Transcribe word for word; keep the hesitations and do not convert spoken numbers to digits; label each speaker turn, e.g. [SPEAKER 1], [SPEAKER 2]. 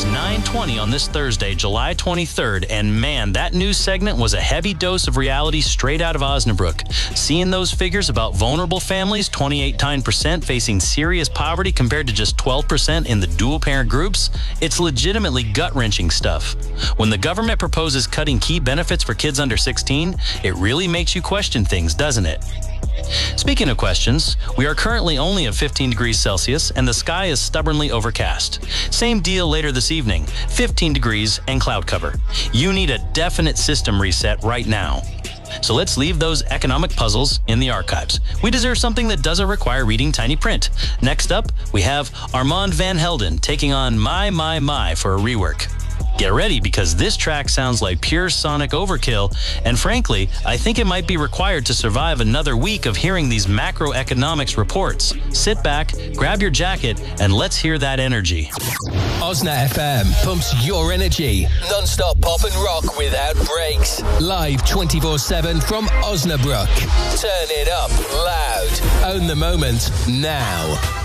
[SPEAKER 1] It's nine twenty on this Thursday, July twenty-third, and man, that news segment was a heavy dose of reality straight out of Osnabrück. Seeing those figures about vulnerable families, twenty-eight point nine percent facing serious poverty compared to just twelve percent in the dual-parent groups, it's legitimately gut-wrenching stuff. When the government proposes cutting key benefits for kids under sixteen, it really makes you question things, doesn't it? Speaking of questions, we are currently only at fifteen degrees Celsius and the sky is stubbornly overcast. Same deal later this evening, fifteen degrees and cloud cover. You need a definite system reset right now. So let's leave those economic puzzles in the archives. We deserve something that doesn't require reading tiny print. Next up, we have Armand Van Helden taking on My My My for a rework. Get ready, because this track sounds like pure sonic overkill, and frankly, I think it might be required to survive another week of hearing these macroeconomics reports. Sit back, grab your jacket, and let's hear that energy.
[SPEAKER 2] Osna F M pumps your energy. Non-stop pop and rock without breaks. Live twenty-four seven from Osnabrück. Turn it up loud. Own the moment now.